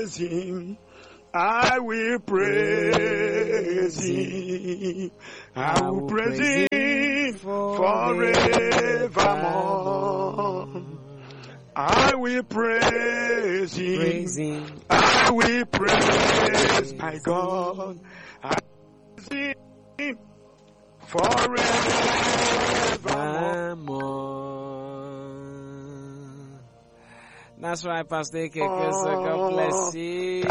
Him. I will praise Him. I will praise Him forevermore. I will praise Him. I will praise my God. I will praise Him forevermore. That's right, Pastor Eke. God bless you.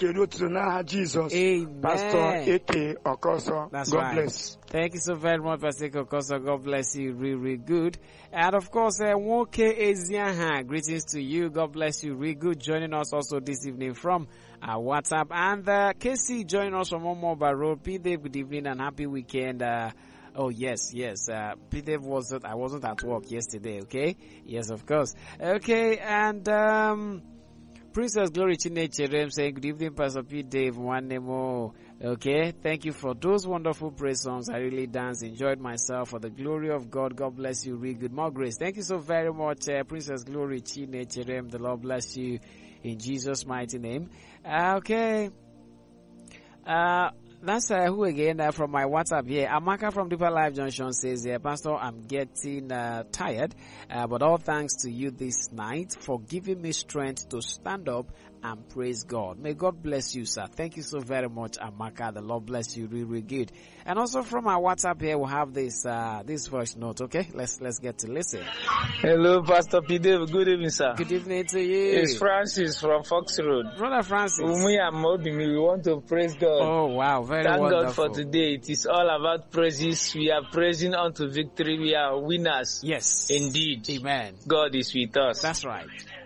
Amen. Pastor Eke Okoso. That's God right. bless. Thank you so very much, Pastor Eke Okoso. God bless you. Really good. And of course, Woke Eziaha. Greetings to you. God bless you. Really good. Joining us also this evening from WhatsApp. And KC joining us from Mobile Road. P-Dave, good evening and happy weekend. Oh, yes. P-Dave I wasn't at work yesterday, okay? Yes, of course. Okay, and Princess Glory Chinechere saying, good evening, Pastor P-Dave, one more. Okay, thank you for those wonderful praise songs. I really danced, enjoyed myself for the glory of God. God bless you, really good. More grace. Thank you so very much, Princess Glory Chinechere. The Lord bless you in Jesus' mighty name. Okay. That's who again from my WhatsApp here. Amaka from Deeper Life Junction says, Pastor, I'm getting tired, but all thanks to you this night for giving me strength to stand up and praise God. May God bless you, sir. Thank you so very much, Amaka. The Lord bless you, really good. And also from our WhatsApp here, we have this voice note. Okay, let's get to listen. Hello, Pastor P-Dave. Good evening, sir. Good evening to you. It's Francis from Fox Road. Brother Francis. We want to praise God. Oh wow, very Thank wonderful. God for today. It is all about praises. We are praising unto victory. We are winners. Yes, indeed. Amen. God is with us. That's right.